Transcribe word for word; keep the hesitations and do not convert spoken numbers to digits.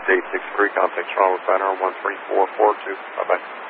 to eight six three, contact Charlotte Center on one three four four two. Bye-bye.